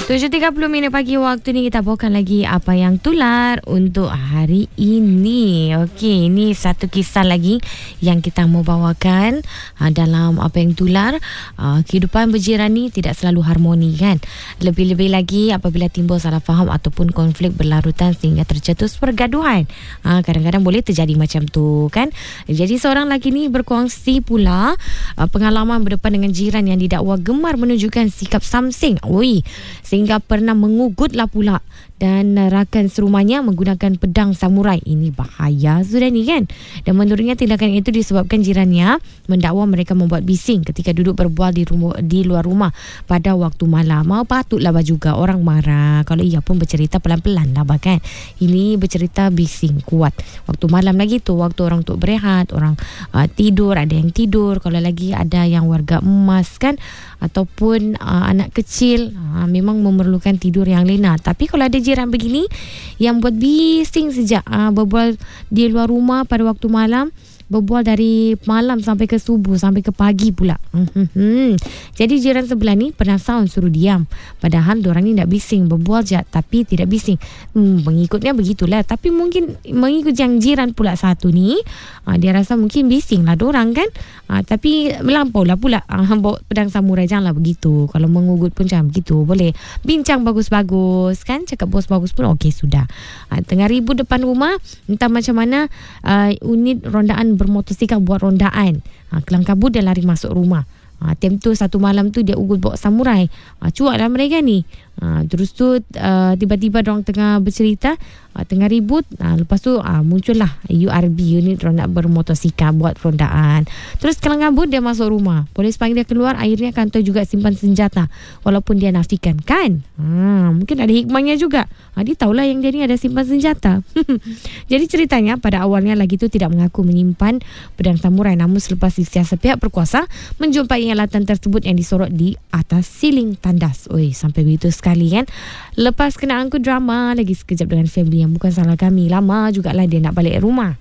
7.30 pagi waktu ni kita bawakan lagi apa yang tular untuk hari ini. Okey, ini satu kisah lagi yang kita mau bawakan dalam apa yang tular. Kehidupan berjiran ni tidak selalu harmoni kan. Lebih-lebih lagi apabila timbul salah faham ataupun konflik berlarutan sehingga tercetus pergaduhan. Kadang-kadang boleh terjadi macam tu kan. Jadi seorang lelaki ni berkongsi pula pengalaman berdepan dengan jiran yang didakwa gemar menunjukkan sikap samsing. Sehingga pernah mengugutlah pula dan rakan serumahnya menggunakan pedang samurai. Ini bahaya sudah ni kan. Dan menurutnya tindakan itu disebabkan jirannya mendakwa mereka membuat bising ketika duduk berbual di luar rumah pada waktu malam. Patutlah juga orang marah kalau ia pun bercerita pelan-pelan lah bahkan. Ini bercerita bising kuat. Waktu malam lagi tu, waktu orang untuk berehat, orang tidur, ada yang tidur. Kalau lagi ada yang warga emas kan, ataupun anak kecil, memang memerlukan tidur yang lena. Tapi kalau ada jiran begini yang buat bising sejak berbual di luar rumah pada waktu malam, berbual dari malam sampai ke subuh, sampai ke pagi pula. Jadi jiran sebelah ni pernah sound suruh diam. Padahal diorang ni nak bising, berbual je tapi tidak bising. Mengikutnya begitulah. Tapi mungkin mengikut yang jiran pula satu ni, dia rasa mungkin bising lah diorang kan. Tapi melampau lah pula. Bawa pedang samurai, janganlah begitu. Kalau mengugut pun jangan begitu. Boleh bincang bagus-bagus kan, cakap bos bagus pun okey sudah. Tengah ribut depan rumah, entah macam mana unit rondaan bermotosikal buat rondaan. Kelang kabut dia lari masuk rumah. Time tu satu malam tu dia ugut bawa samurai. Cuak lah mereka ni. Terus tu tiba-tiba diorang tengah bercerita, tengah ribut. Lepas tu muncullah URB, unit ronda bermotosikal buat rondaan. Terus kelang kabut dia masuk rumah. Polis panggil dia keluar, akhirnya kantor juga simpan senjata walaupun dia nafikan kan. Mungkin ada hikmahnya juga. Dia tahulah yang dia ni ada simpan senjata. Jadi ceritanya pada awalnya lagi tu tidak mengaku menyimpan pedang samurai, namun selepas disiasat pihak berkuasa menjumpai alatan tersebut yang disorot di atas siling tandas. Sampai begitu sekali kan. Lepas kena angkut drama lagi sekejap dengan family yang bukan salah kami. Lama jugalah dia nak balik rumah.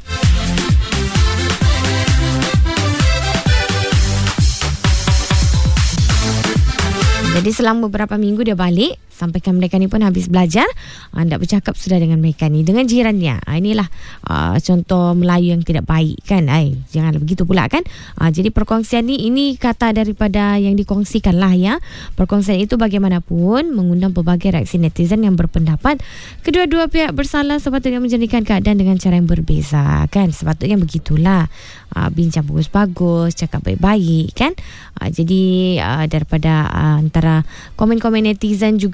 Jadi selama beberapa minggu dia balik, sampaikan mereka ni pun habis belajar, nak bercakap sudah dengan mereka ni, dengan jirannya. Inilah contoh Melayu yang tidak baik kan. Janganlah begitu pula kan. Jadi perkongsian ni, ini kata daripada yang dikongsikan lah ya. Perkongsian itu bagaimanapun mengundang pelbagai reaksi netizen yang berpendapat kedua-dua pihak bersalah sepatutnya menjadikan keadaan dengan cara yang berbeza kan. Sepatutnya begitulah. Bincang bagus-bagus, cakap baik-baik kan. Jadi daripada antara komen-komen netizen juga